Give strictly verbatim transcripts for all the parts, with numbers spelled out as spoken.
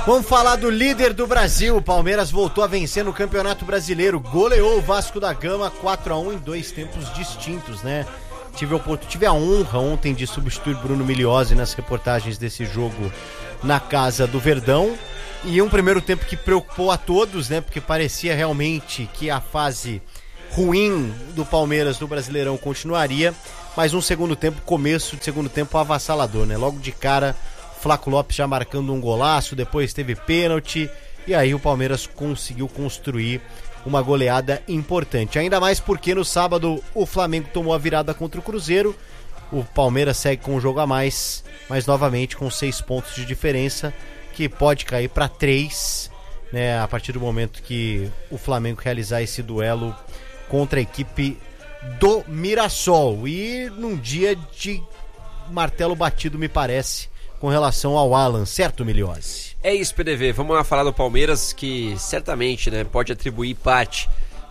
Vamos falar do líder do Brasil. O Palmeiras voltou a vencer no Campeonato Brasileiro. Goleou o Vasco da Gama quatro a um em dois tempos distintos, né? Tive a, tive a honra ontem de substituir Bruno Migliozzi nas reportagens desse jogo na casa do Verdão. E um primeiro tempo que preocupou a todos, né? Porque parecia realmente que a fase ruim do Palmeiras no Brasileirão continuaria. Mas um segundo tempo, começo de segundo tempo avassalador, né? Logo de cara, Flaco Lopes já marcando um golaço, depois teve pênalti. E aí o Palmeiras conseguiu construir uma goleada importante. Ainda mais porque no sábado o Flamengo tomou a virada contra o Cruzeiro. O Palmeiras segue com um jogo a mais, mas novamente com seis pontos de diferença, que pode cair para três, né, a partir do momento que o Flamengo realizar esse duelo contra a equipe do Mirassol. E num dia de martelo batido, me parece, com relação ao Alan, certo, Migliozzi? É isso, P D V. Vamos lá falar do Palmeiras, que certamente, né, pode atribuir parte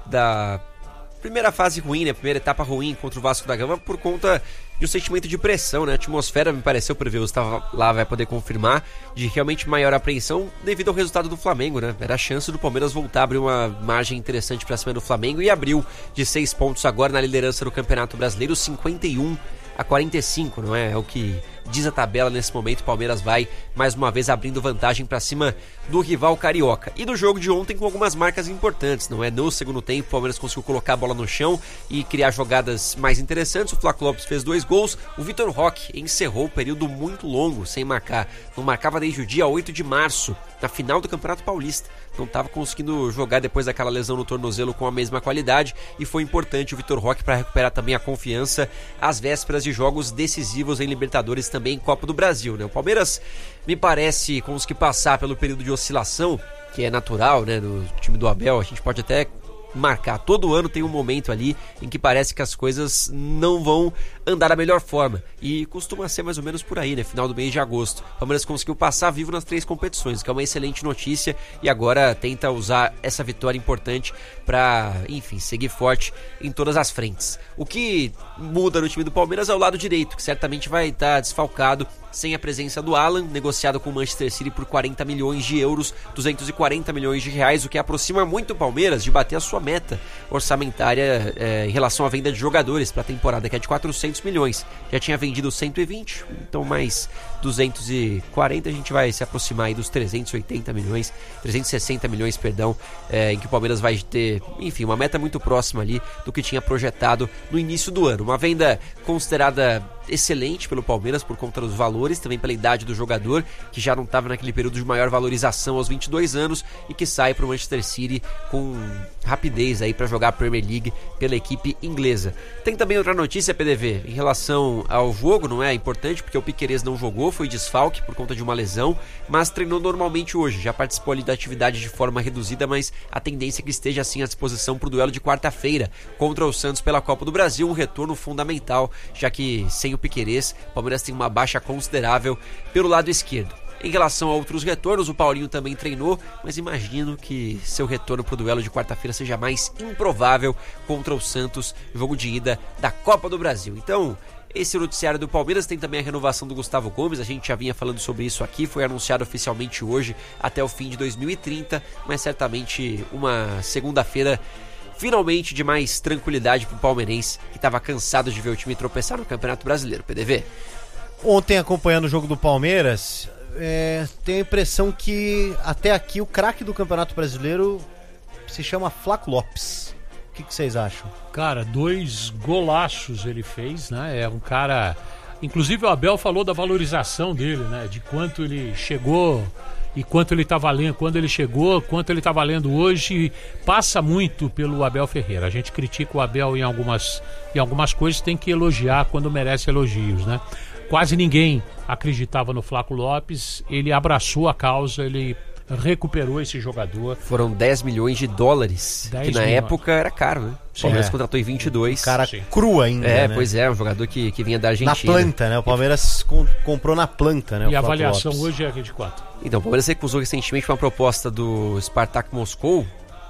da primeira fase ruim, né, primeira etapa ruim contra o Vasco da Gama por conta de um sentimento de pressão, né? A atmosfera, me pareceu, P D V, você estava lá, vai poder confirmar, de realmente maior apreensão devido ao resultado do Flamengo, né? Era a chance do Palmeiras voltar a abrir uma margem interessante para cima do Flamengo e abriu de seis pontos agora na liderança do Campeonato Brasileiro, cinquenta e um a quarenta e cinco, não é? É o que diz a tabela nesse momento. O Palmeiras vai mais uma vez abrindo vantagem para cima do rival carioca. E do jogo de ontem com algumas marcas importantes, não é? No segundo tempo o Palmeiras conseguiu colocar a bola no chão e criar jogadas mais interessantes. O Flaco Lopes fez dois gols. O Vitor Roque encerrou o período muito longo sem marcar. Não marcava desde o dia oito de março, na final do Campeonato Paulista. Não estava conseguindo jogar depois daquela lesão no tornozelo com a mesma qualidade, e foi importante o Vitor Roque para recuperar também a confiança às vésperas de jogos decisivos em Libertadores, também em Copa do Brasil, né? O Palmeiras, me parece, conseguiu passar pelo período de oscilação, que é natural, né, no time do Abel. A gente pode até marcar, todo ano tem um momento ali em que parece que as coisas não vão andar da melhor forma, e costuma ser mais ou menos por aí, né, final do mês de agosto. O Palmeiras conseguiu passar vivo nas três competições, que é uma excelente notícia, e agora tenta usar essa vitória importante para, enfim, seguir forte em todas as frentes. O que muda no time do Palmeiras é o lado direito, que certamente vai estar desfalcado, sem a presença do Alan, negociado com o Manchester City por quarenta milhões de euros, duzentos e quarenta milhões de reais, o que aproxima muito o Palmeiras de bater a sua meta orçamentária é, em relação à venda de jogadores para a temporada, que é de quatrocentos milhões. Já tinha vendido cento e vinte, então mais duzentos e quarenta, a gente vai se aproximar aí dos trezentos e oitenta milhões, trezentos e sessenta milhões, perdão, é, em que o Palmeiras vai ter, enfim, uma meta muito próxima ali do que tinha projetado no início do ano. Uma venda considerada excelente pelo Palmeiras por conta dos valores, também pela idade do jogador, que já não estava naquele período de maior valorização aos vinte e dois anos, e que sai para o Manchester City com rapidez aí para jogar a Premier League pela equipe inglesa. Tem também outra notícia, P D V, em relação ao jogo, não é importante porque o Piquerez não jogou, foi desfalque por conta de uma lesão, mas treinou normalmente hoje, já participou ali da atividade de forma reduzida, mas a tendência é que esteja assim à disposição para o duelo de quarta-feira contra o Santos pela Copa do Brasil, um retorno fundamental, já que sem o Piquerez, o Palmeiras tem uma baixa considerável pelo lado esquerdo. Em relação a outros retornos, o Paulinho também treinou, mas imagino que seu retorno para o duelo de quarta-feira seja mais improvável contra o Santos, jogo de ida da Copa do Brasil. Então, esse é o noticiário do Palmeiras. Tem também a renovação do Gustavo Gomes, a gente já vinha falando sobre isso aqui, foi anunciado oficialmente hoje até o fim de dois mil e trinta, mas certamente uma segunda-feira finalmente de mais tranquilidade para o palmeirense, que estava cansado de ver o time tropeçar no Campeonato Brasileiro. P D V. Ontem, acompanhando o jogo do Palmeiras, é, tenho a impressão que até aqui o craque do Campeonato Brasileiro se chama Flaco Lopes. O que, que vocês acham? Cara, dois golaços ele fez, né? É um cara... Inclusive o Abel falou da valorização dele, né? De quanto ele chegou e quanto ele tá valendo, quando ele chegou, quanto ele tá valendo hoje, passa muito pelo Abel Ferreira. A gente critica o Abel em algumas, em algumas coisas, tem que elogiar quando merece elogios, né? Quase ninguém acreditava no Flaco Lopes, ele abraçou a causa, ele recuperou esse jogador. Foram dez milhões de dólares, que na milhões. época era caro, né? O Palmeiras é. contratou em vinte e dois. Um cara Sim. cru ainda, É, né? pois é, um jogador que, que vinha da Argentina. Na planta, né? O Palmeiras com, comprou na planta, né? E a avaliação Lopes. hoje é de quatro. Então, o Palmeiras recusou recentemente uma proposta do Spartak Moscou,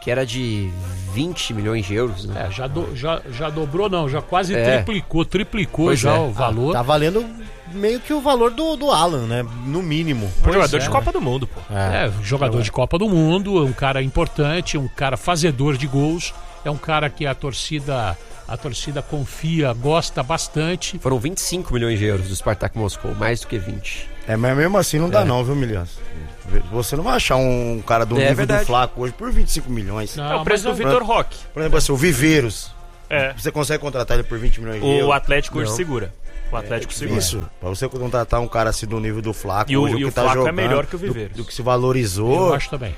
que era de vinte milhões de euros, né? É, já, do, já, já dobrou, não, já quase É. triplicou, triplicou Pois já é. o valor. Tá valendo meio que o valor do, do Alan, né? No mínimo. Um jogador é, de né? Copa do Mundo, pô. É, jogador de Copa do Mundo, um cara importante, um cara fazedor de gols, é um cara que a torcida, a torcida confia, gosta bastante. Foram vinte e cinco milhões de euros do Spartak Moscou, mais do que vinte. É, mas mesmo assim não dá É. não, viu, Milhões? Você não vai achar um cara do É nível verdade. do Flaco hoje por vinte e cinco milhões. Não, É o preço do mas- Vitor Roque. Por exemplo, assim, o Viveiros. É. Você consegue contratar ele por vinte milhões de O euros? Atlético hoje Não. segura. O Atlético segura. Isso, pra você contratar um cara assim do nível do Flaco, E o- hoje, e que o tá Flaco é jogando, melhor que o do- Viveiros. Do, que se Eu valorizou, acho também.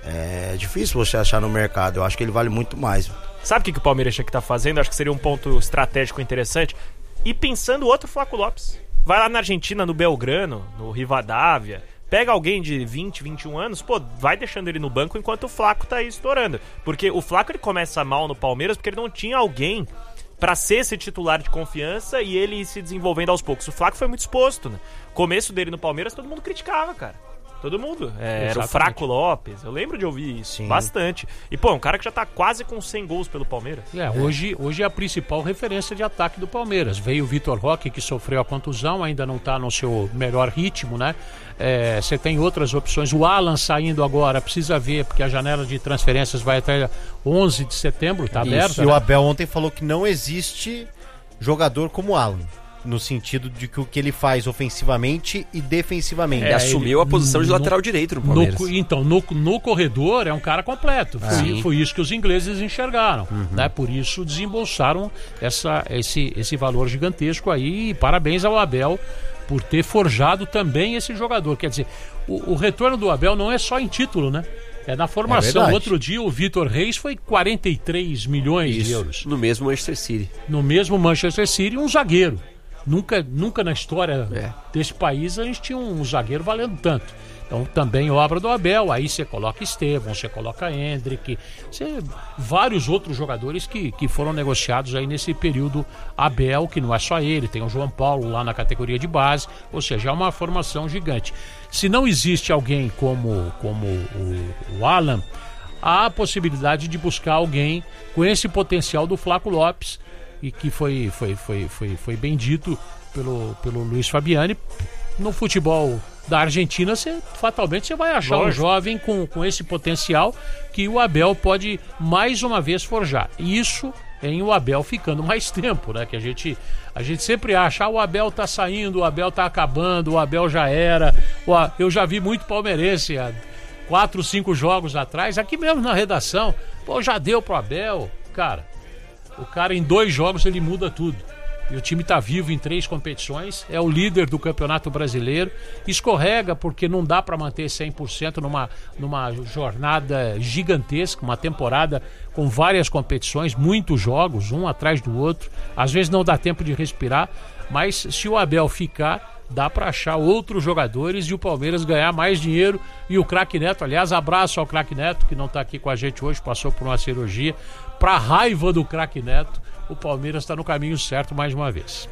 é difícil você achar no mercado. Eu acho que ele vale muito mais. Sabe o que, que o Palmeiras tinha que tá fazendo? Acho que seria um ponto estratégico interessante. E pensando outro Flaco Lopes. Vai lá na Argentina, no Belgrano, no Rivadavia. Pega alguém de vinte, vinte e um anos, pô, vai deixando ele no banco enquanto o Flaco tá aí estourando. Porque o Flaco ele começa mal no Palmeiras porque ele não tinha alguém pra ser esse titular de confiança e ele ir se desenvolvendo aos poucos. O Flaco foi muito exposto, né? Começo dele no Palmeiras todo mundo criticava, cara. Todo mundo. É, era o Exatamente. Fraco Lopes. Eu lembro de ouvir isso Sim. bastante. E, pô, um cara que já tá quase com cem gols pelo Palmeiras. É, hoje, hoje é a principal referência de ataque do Palmeiras. Veio o Vitor Roque, que sofreu a contusão, ainda não está no seu melhor ritmo, né? É, você tem outras opções. O Alan saindo agora, precisa ver, porque a janela de transferências vai até onze de setembro, tá aberta. Isso. E né? o Abel ontem falou que não existe jogador como o Alan. No sentido de que o que ele faz ofensivamente e defensivamente. Ele É, assumiu ele- a posição de no- lateral direito no No, Palmeiras. então, no, no corredor é um cara completo. Foi, Sim. foi isso que os ingleses enxergaram. Né? Por isso desembolsaram essa, esse, esse valor gigantesco aí. E parabéns ao Abel por ter forjado também esse jogador. Quer dizer, o, o retorno do Abel não é só em título, né? É na formação. verdade. Outro dia o Vitor Reis foi quarenta e três milhões de euros. No mesmo Manchester City. No mesmo Manchester City, um zagueiro. Nunca, nunca na história É. desse país a gente tinha um zagueiro valendo tanto. Então também obra do Abel, aí você coloca Estevão, você coloca Hendrick, você, vários outros jogadores que, que foram negociados aí nesse período Abel, que não é só ele, tem o João Paulo lá na categoria de base, ou seja, é uma formação gigante. Se não existe alguém como, como o, o Alan, há a possibilidade de buscar alguém com esse potencial do Flaco Lopes, e que foi, foi, foi, foi, foi bem dito pelo, pelo Luiz Fabiani. No futebol da Argentina, você, fatalmente você vai achar Lógico. um jovem com, com esse potencial que o Abel pode mais uma vez forjar. Isso em o Abel ficando mais tempo, né? Que a gente, a gente sempre acha, ah, o Abel tá saindo, o Abel tá acabando, o Abel já era. O A- Eu já vi muito palmeirense há quatro, cinco jogos atrás, aqui mesmo na redação, pô, já deu pro Abel. Cara, o cara em dois jogos ele muda tudo. E o time tá vivo em três competições, é o líder do Campeonato Brasileiro, escorrega porque não dá para manter cem por cento numa, numa jornada gigantesca, uma temporada com várias competições, muitos jogos, um atrás do outro, às vezes não dá tempo de respirar, mas se o Abel ficar, dá para achar outros jogadores e o Palmeiras ganhar mais dinheiro. E o Craque Neto, aliás, abraço ao Craque Neto, que não tá aqui com a gente hoje, passou por uma cirurgia. Pra raiva do Craque Neto, o Palmeiras está no caminho certo mais uma vez.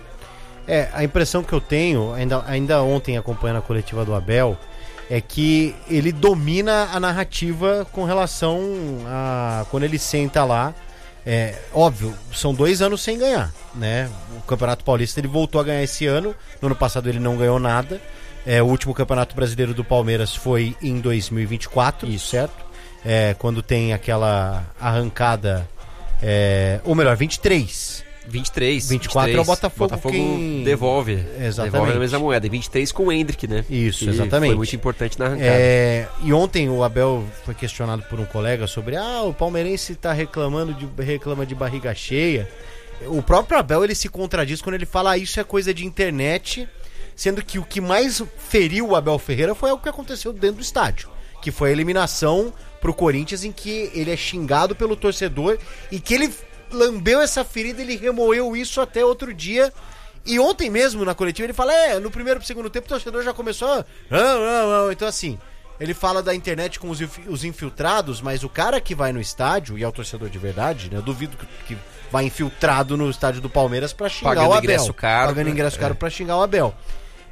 É, a impressão que eu tenho, ainda, ainda ontem acompanhando a coletiva do Abel, é que ele domina a narrativa com relação a quando ele senta lá. É, óbvio, são dois anos sem ganhar, né? O Campeonato Paulista ele voltou a ganhar esse ano, no ano passado ele não ganhou nada. É, o último Campeonato Brasileiro do Palmeiras foi em dois mil e vinte e quatro, isso, certo? É, quando tem aquela arrancada, é, ou melhor, vinte e três. vinte e três. vinte e quatro é o Botafogo Botafogo quem- devolve. Exatamente. Devolve na mesma moeda. E vinte e três com o Hendrick, né? Isso, Que exatamente. Foi muito importante na arrancada. É, e ontem o Abel foi questionado por um colega sobre ah, o palmeirense tá reclamando de, reclama de barriga cheia. O próprio Abel ele se contradiz quando ele fala ah, isso é coisa de internet, sendo que o que mais feriu o Abel Ferreira foi o que aconteceu dentro do estádio, que foi a eliminação pro Corinthians, em que ele é xingado pelo torcedor e que ele lambeu essa ferida, ele remoeu isso até outro dia. E ontem mesmo na coletiva ele fala, é, no primeiro pro segundo tempo o torcedor já começou, não, não, não. Então assim, ele fala da internet com os, inf- os infiltrados, mas o cara que vai no estádio, e é o torcedor de verdade, né, eu duvido que, que vai infiltrado no estádio do Palmeiras pra xingar Pagando o Abel. ingresso caro, Pagando né? ingresso caro É. pra xingar o Abel.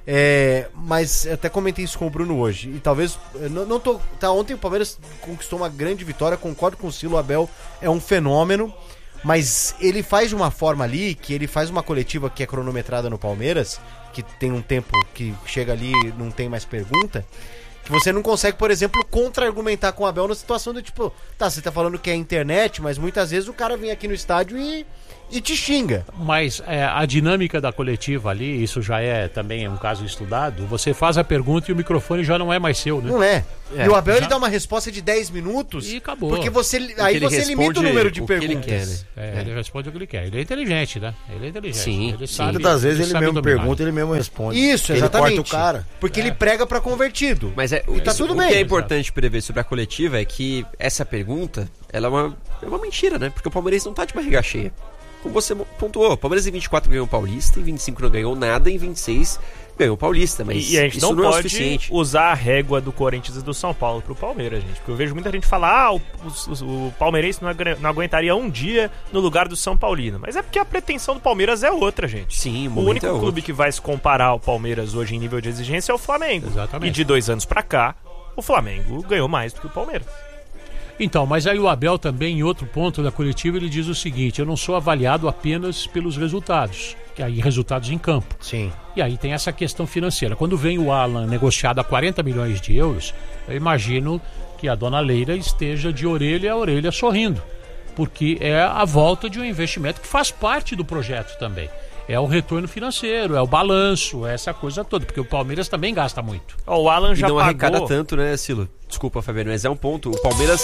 É, mas até comentei isso com o Bruno hoje. E talvez. Não, não tô. Tá, ontem o Palmeiras conquistou uma grande vitória. Concordo com o Silo, o Abel é um fenômeno. Mas ele faz de uma forma ali, que ele faz uma coletiva que é cronometrada no Palmeiras, que tem um tempo que chega ali e não tem mais pergunta, que você não consegue, por exemplo, contra-argumentar com o Abel na situação do tipo, tá, você tá falando que é internet, mas muitas vezes o cara vem aqui no estádio e, e te xinga. Mas é, a dinâmica da coletiva ali, isso já é também um caso estudado, você faz a pergunta e o microfone já não é mais seu, né? Não é. É, e o Abel já... ele dá uma resposta de dez minutos e acabou. Porque você, aí ele você limita o número de o que perguntas. ele quer, né? É, ele responde o que ele quer. Ele é inteligente, né? Ele é inteligente. Sim, ele sim. sabe. Muitas vezes ele, sabe mesmo dominar. pergunta, ele mesmo responde. Isso, Ele exatamente. corta o cara. Porque ele prega pra convertido. Mas é, E tá isso- tudo o bem. que é importante prever sobre a coletiva é que essa pergunta, ela é uma, é uma mentira, né? Porque o Palmeiras não tá de barriga cheia. Como você pontuou, o Palmeiras em vinte e quatro ganhou o Paulista, em vinte e cinco não ganhou nada, em vinte e seis ganhou o Paulista, mas E, e a gente isso não, não, é o pode suficiente. usar a régua do Corinthians e do São Paulo pro Palmeiras, gente. Porque eu vejo muita gente falar, ah, o, o, o palmeirense não, agu- não aguentaria um dia no lugar do São Paulino. Mas é porque a pretensão do Palmeiras é outra, gente. Sim, o O momento único é clube outro. que vai se comparar ao Palmeiras hoje em nível de exigência é o Flamengo. Exatamente. E de dois anos pra cá, o Flamengo ganhou mais do que o Palmeiras. Então, mas aí o Abel também, em outro ponto da coletiva, ele diz o seguinte: eu não sou avaliado apenas pelos resultados, que aí resultados em campo. Sim. E aí tem essa questão financeira. Quando vem o Alan negociado a quarenta milhões de euros, eu imagino que a dona Leila esteja de orelha a orelha sorrindo, porque é a volta de um investimento que faz parte do projeto também. É o retorno financeiro, é o balanço, é essa coisa toda, porque o Palmeiras também gasta muito. Ó, o Alan E já não pagou... arrecada tanto, né, Silo? Desculpa, Fabiano, mas é um ponto. O Palmeiras...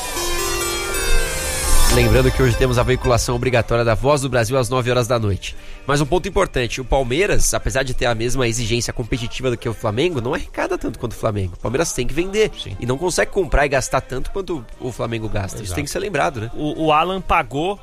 Lembrando que hoje temos a veiculação obrigatória da Voz do Brasil às nove horas da noite. Mas um ponto importante, o Palmeiras, apesar de ter a mesma exigência competitiva do que o Flamengo, não arrecada tanto quanto o Flamengo. O Palmeiras tem que vender. Sim. E não consegue comprar e gastar tanto quanto o Flamengo gasta. Isso Exato. tem que ser lembrado, né? O, o Alan pagou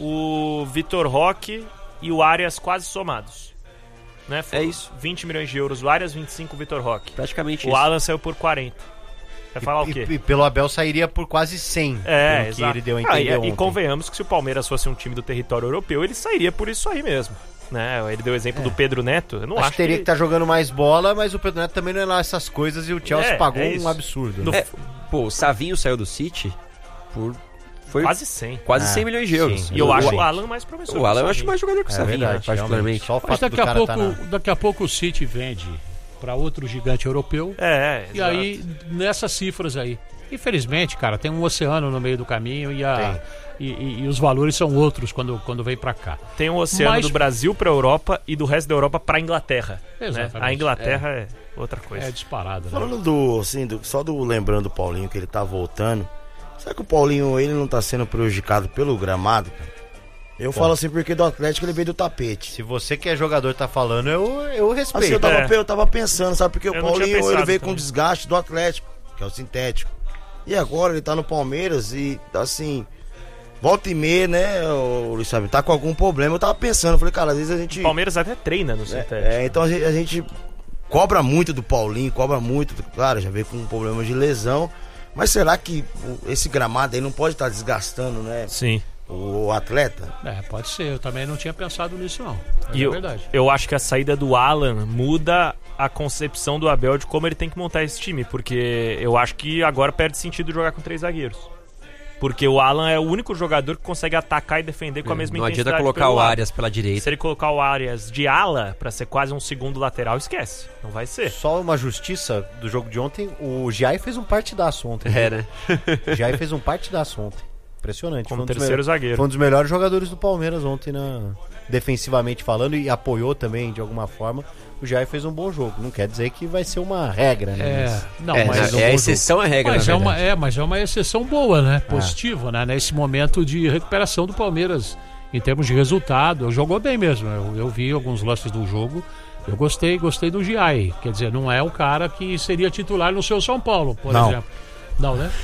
o Vitor Roque e o Arias quase somados. Né? Foram É isso. vinte milhões de euros o Arias, vinte e cinco o Vitor Roque. Praticamente O isso. Alan saiu por quarenta. Vai falar o E, quê? e pelo Abel sairia por quase cem. É, pelo que exato. ele deu a Ah, entender e, e ontem. convenhamos que se o Palmeiras fosse um time do território europeu, ele sairia por isso aí mesmo. Né? Ele deu o exemplo do Pedro Neto. Eu não Acho acho, que teria que estar jogando mais bola, mas o Pedro Neto também não é lá essas coisas e o Chelsea É, pagou é um isso. absurdo. No- né? É, pô, o Savinho saiu do City por... Foi quase cem. quase Ah, cem milhões de euros. sim. E eu O- acho o- o Alan mais promissor. O Alan eu que o acho mais jogador que o É Savinho, né, verdade, particularmente. realmente. Só o Mas fato daqui do a, cara pouco, tá na... daqui a pouco o City vende para outro gigante europeu. É, E aí, nessas cifras aí. Infelizmente, cara, tem um oceano no meio do caminho e, a, e, e- e os valores são outros quando, quando vem pra cá. tem um oceano Mas- do Brasil pra Europa e do resto da Europa pra Inglaterra. Né? Exatamente. A Inglaterra é, outra coisa. É disparado, né? Falando do, assim, do, só do lembrando do Paulinho que ele tá voltando. Será que o Paulinho ele não tá sendo prejudicado pelo gramado, cara? Eu falo assim porque do Atlético ele veio do tapete. Se você que é jogador tá falando, eu, eu respeito. Assim, eu tava, É. eu tava pensando, sabe? Porque Eu o não tinha Paulinho ele pensado veio com também. desgaste do Atlético, que é o sintético. E agora ele tá no Palmeiras e, assim, volta e meia, né, o Luiz Fábio, tá com algum problema. Eu tava pensando, falei, cara, às vezes a gente... O Palmeiras até treina no sintético. É, então a gente, a gente cobra muito do Paulinho, cobra muito, claro, já veio com um problema de lesão. Mas será que o- esse gramado aí não pode estar desgastando, né, Sim. o atleta? É, pode ser. Eu também não tinha pensado nisso, não. Mas E é eu, verdade. eu acho que a saída do Alan muda a concepção do Abel de como ele tem que montar esse time, porque eu acho que agora perde sentido jogar com três zagueiros. Porque o Alan é o único jogador que consegue atacar e defender com a mesma Não intensidade. adianta colocar pelo o lado. Arias pela direita. Se ele colocar o Arias de ala pra ser quase um segundo lateral, esquece. Não vai ser. Só uma justiça do jogo de ontem, o Giai fez um partidaço ontem. É, né? O Giai fez um partidaço ontem. Impressionante. Como Foi um dos terceiro melhores- zagueiro. Foi um dos melhores jogadores do Palmeiras ontem, na... defensivamente falando, e apoiou também de alguma forma. O Giai fez um bom jogo. Não quer dizer que vai ser uma regra, né? É, Mas- não, é, mas, é, um bom é jogo. exceção à regra, mas, na é uma, verdade. é, mas é uma exceção boa, né? Positiva, né? Nesse momento de recuperação do Palmeiras, em termos de resultado. Jogou bem mesmo. Eu, eu vi alguns lances do jogo. Eu gostei, gostei do Giai. Quer dizer, não é o cara que seria titular no seu São Paulo, por Não. exemplo. Não, né?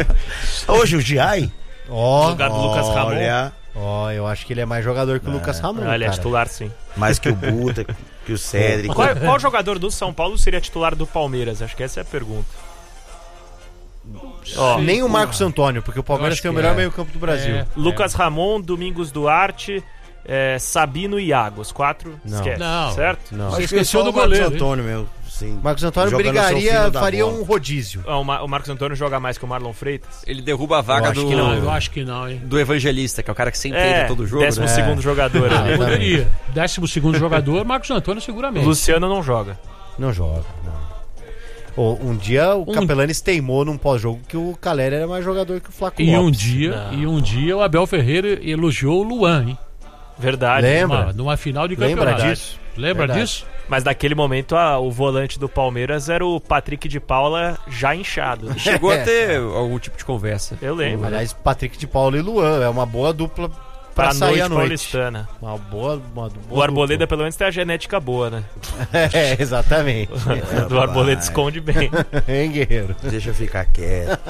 Hoje o Giai, Ó, Lugar do Lucas Ramon. olha, ó, eu acho que ele é mais jogador que o Lucas Ramon, Ah, ele é cara. titular, sim. mais que o Buta, que o Cédric. Qual, qual jogador do São Paulo seria titular do Palmeiras? Acho que essa é a pergunta. Ó, Nem o Marcos Antônio, porque o Palmeiras acho tem o que melhor é. meio campo do Brasil. É. Lucas Ramon, Domingos Duarte, é, Sabino e Iago. Os quatro, Não. esquece. Não. Certo? Não. Você Acho que esqueceu só do o Marcos goleiro, hein? Antônio mesmo. Sim. Marcos Antônio Jogando seu brigaria, filho da faria bola. um rodízio. Ah, O, Ma- o Marcos Antônio joga mais que o Marlon Freitas. Ele derruba a vaga Eu acho do, que Não, eu acho que não, hein? do Evangelista, que é o cara que sempre entra É, todo jogo. décimo Né? segundo jogador. Ah, ali. poderia. Décimo segundo jogador, Marcos Antônio seguramente. Luciano não joga. Não joga, não. Ô, um dia o Um- Capelanes teimou num pós-jogo que o Caleri era mais jogador que o Flaco E um Lopes. dia, e um dia o Abel Ferreira elogiou o Luan, hein? Verdade. Lembra? Numa, numa final de Lembra campeonato. disso? Lembra Verdade. disso? Mas naquele momento a- o volante do Palmeiras era o Patrick de Paula já inchado. Chegou É. a ter algum tipo de conversa. Eu lembro. Aliás, Patrick de Paula e Luan é uma boa dupla pra, Pra sair noite à noite. paulistana. Uma boa, uma boa O Arboleda dupla. pelo menos tem a genética boa, né? É, exatamente. O do Arboleda esconde bem. Hein, guerreiro? Deixa eu ficar quieto.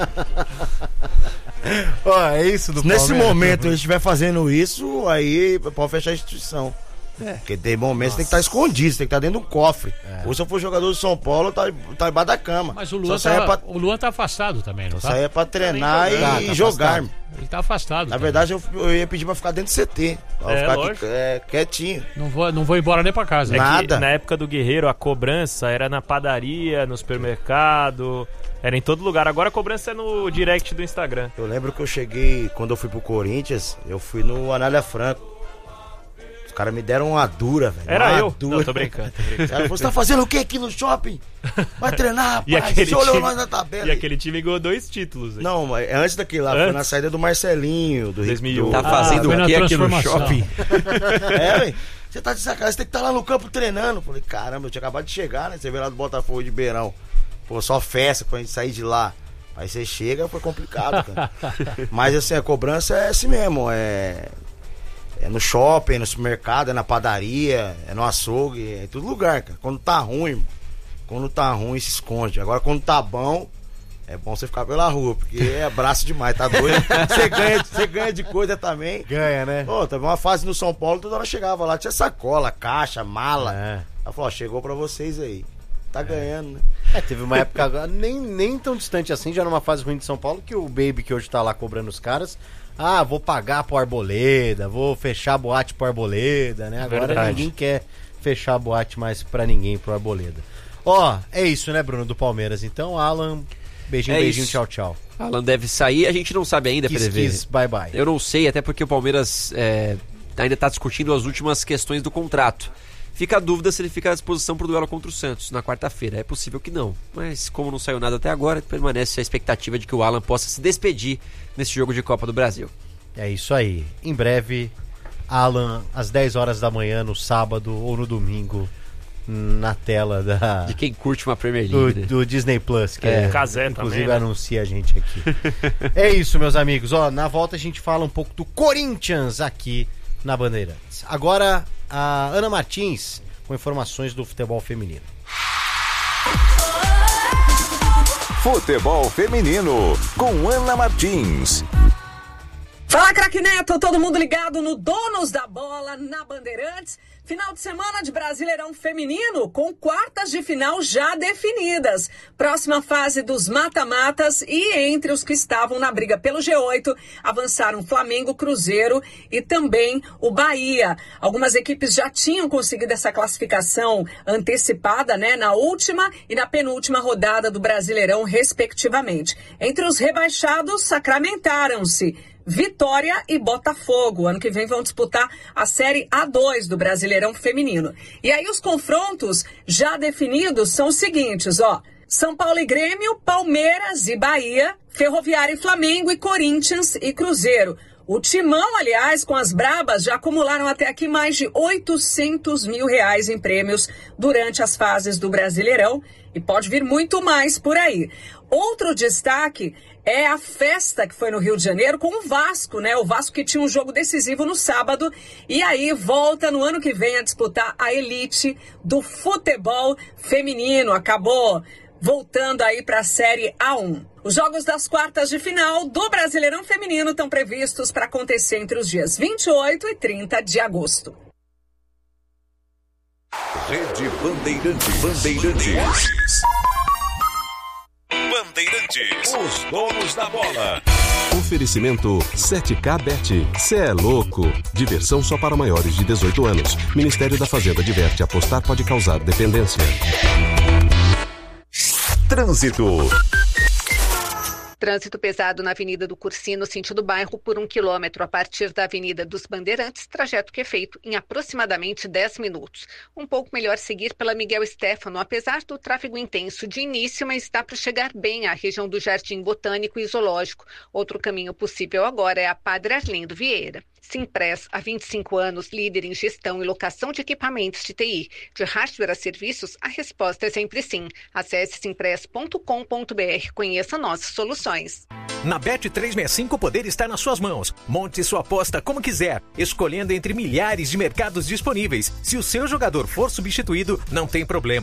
Ó, é isso do Nesse Palmeiras. momento ele estiver fazendo isso, aí pode fechar a instituição. Porque tem momentos que tem que estar escondido, tem que estar dentro do cofre. Ou se eu for jogador do São Paulo, tá, tá embaixo da cama. Mas o Luan, Só saia tá, pra, o Luan tá afastado também, não só tá? saia pra treinar jogando. Tá, e tá jogar. afastado. Ele tá afastado. Na também. verdade, eu, eu ia pedir pra ficar dentro do C T. Pra É, ficar lógico. aqui, é, quietinho. Não vou, não vou embora nem pra casa. É que Nada. na época do Guerreiro, a cobrança era na padaria, no supermercado, era em todo lugar. Agora a cobrança é no direct do Instagram. Eu lembro que eu cheguei, quando eu fui pro Corinthians, eu fui no Anália Franco. Os caras me deram uma dura, velho. Era uma eu. Dura. Não, tô brincando. Tô brincando. Os caras, você tá fazendo o que aqui no shopping? Vai treinar, rapaz. E aquele, Você olhou time, nós na tabela. e aquele time ganhou dois títulos. hein? Não, mas é antes daquele lá, foi Antes? na saída do Marcelinho, do dois mil e um. do- Tá fazendo foi o na que aqui no transformação. shopping? É, velho. Você tá de sacanagem, você tem que estar lá no campo treinando. Falei, caramba, eu tinha acabado de chegar, né? Você veio lá do Botafogo de Beirão. Pô, só festa pra gente sair de lá. Aí você chega, foi complicado, cara. Mas assim, a cobrança é assim mesmo. É, é no shopping, é no supermercado, é na padaria, é no açougue, é em todo lugar, cara. Quando tá ruim, irmão, quando tá ruim, se esconde. Agora, quando tá bom, é bom você ficar pela rua, porque é abraço demais, tá doido? Você ganha, você ganha de coisa também. Ganha, né? Pô, teve uma fase no São Paulo, toda hora chegava lá, tinha sacola, caixa, mala. É. Ela falou, ó, chegou pra vocês aí. Tá ganhando, né? É, teve uma época agora, nem, nem tão distante assim, já numa fase ruim de São Paulo, que o Baby que hoje tá lá cobrando os caras, ah, vou pagar pro Arboleda, vou fechar a boate pro Arboleda, né? Agora Verdade. ninguém quer fechar a boate mais pra ninguém pro Arboleda. Ó, é isso, né, Bruno, do Palmeiras. Então, Alan, beijinho, É beijinho, isso. tchau, tchau. Alan deve sair, a gente não sabe ainda, Kiss, prever. kiss, bye, bye. Eu não sei, até porque o Palmeiras é, ainda está discutindo as últimas questões do contrato. Fica a dúvida se ele fica à disposição para o duelo contra o Santos na quarta-feira. É possível que não. Mas como não saiu nada até agora, permanece a expectativa de que o Alan possa se despedir nesse jogo de Copa do Brasil. É isso aí. Em breve, Alan, às dez horas da manhã, no sábado ou no domingo, na tela da... De quem curte uma Premier Do, League, né? do Disney Plus, que É, é, Cazé inclusive também, né? anuncia a gente aqui. É isso, meus amigos. Ó, na volta a gente fala um pouco do Corinthians aqui na Bandeirantes. Agora, a Ana Martins com informações do futebol feminino. Futebol Feminino, com Ana Martins. Fala, craque Neto, todo mundo ligado no Donos da Bola na Bandeirantes. Final de semana de Brasileirão Feminino com quartas de final já definidas. Próxima fase dos mata-matas e entre os que estavam na briga pelo G oito, avançaram Flamengo, Cruzeiro e também o Bahia. Algumas equipes já tinham conseguido essa classificação antecipada, né, na última e na penúltima rodada do Brasileirão, respectivamente. Entre os rebaixados, sacramentaram-se Vitória e Botafogo. Ano que vem vão disputar a Série A dois do Brasileirão Feminino. E aí os confrontos já definidos são os seguintes, ó. São Paulo e Grêmio, Palmeiras e Bahia, Ferroviária e Flamengo e Corinthians e Cruzeiro. O Timão, aliás, com as brabas, já acumularam até aqui mais de oitocentos mil reais em prêmios durante as fases do Brasileirão e pode vir muito mais por aí. Outro destaque é a festa que foi no Rio de Janeiro com o Vasco, né? O Vasco que tinha um jogo decisivo no sábado e aí volta no ano que vem a disputar a elite do futebol feminino. Acabou voltando aí para a Série A um. Os jogos das quartas de final do Brasileirão Feminino estão previstos para acontecer entre os dias vinte e oito e trinta de agosto. Rede Bandeirantes. Bandeirantes. Bandeirantes. Os donos da bola. Oferecimento sete K Bet. Cê é louco. Diversão só para maiores de dezoito anos. Ministério da Fazenda adverte: apostar pode causar dependência. Trânsito. Trânsito pesado na Avenida do Cursino, sentido bairro, por um quilômetro a partir da Avenida dos Bandeirantes, trajeto que é feito em aproximadamente dez minutos. Um pouco melhor seguir pela Miguel Stéfano, apesar do tráfego intenso de início, mas dá para chegar bem à região do Jardim Botânico e Zoológico. Outro caminho possível agora é a Padre Arlindo Vieira. Simpress, há vinte e cinco anos, líder em gestão e locação de equipamentos de T I. De hardware a serviços, a resposta é sempre sim. Acesse simpress ponto com ponto b r, conheça nossas soluções. Na Bet trezentos e sessenta e cinco, o poder está nas suas mãos. Monte sua aposta como quiser, escolhendo entre milhares de mercados disponíveis. Se o seu jogador for substituído, não tem problema.